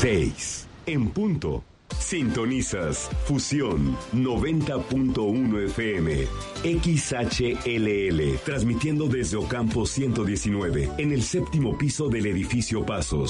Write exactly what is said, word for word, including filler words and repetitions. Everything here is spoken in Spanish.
seis, en punto. Sintonizas Fusión noventa punto uno F M, X H L L, transmitiendo desde Ocampo ciento diecinueve, en el séptimo piso del edificio Pasos.